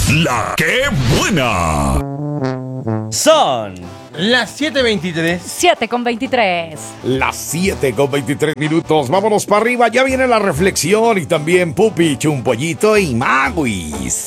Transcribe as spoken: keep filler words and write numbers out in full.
La que buena. Son las siete veintitrés. siete con veintitrés. Las siete con veintitrés minutos. Vámonos para arriba. Ya viene la reflexión y también Pupi, Chumpollito y Maguis.